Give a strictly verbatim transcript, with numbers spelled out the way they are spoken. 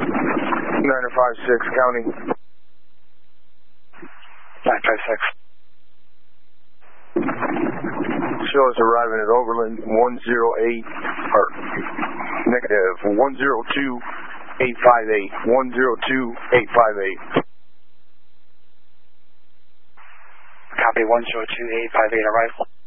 nine five six, counting. nine five six. Show us arriving at Overland one zero eight, or negative one zero two eight five eight, one zero two eight five eight. Copy one zero two eight five eight, arrival.